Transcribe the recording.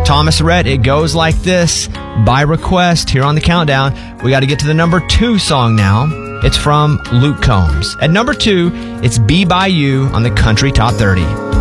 Thomas Rhett, It Goes Like This, by request here on the countdown. We got to get to the number 2 song now. It's from Luke Combs. At number 2, it's Be By You on the Country Top 30.